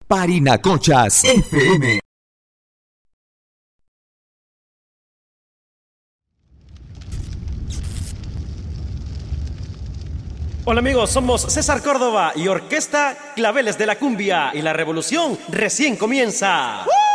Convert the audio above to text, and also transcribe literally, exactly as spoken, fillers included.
Parinacochas F M. Hola amigos, somos César Córdoba y Orquesta Claveles de la Cumbia y la revolución recién comienza. ¡Uh!